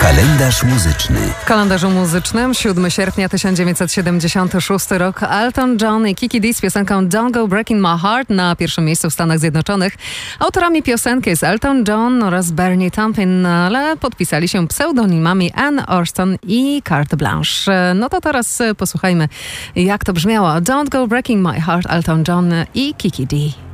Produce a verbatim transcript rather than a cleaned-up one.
Kalendarz muzyczny. W kalendarzu muzycznym siódmego sierpnia tysiąc dziewięćset siedemdziesiąty szósty rok Elton John i Kiki Dee z piosenką Don't Go Breaking My Heart na pierwszym miejscu w Stanach Zjednoczonych. Autorami piosenki jest Elton John oraz Bernie Taupin, ale podpisali się pseudonimami Anne Orston i Carte Blanche. No to teraz posłuchajmy, jak to brzmiało. Don't Go Breaking My Heart, Elton John i Kiki Dee.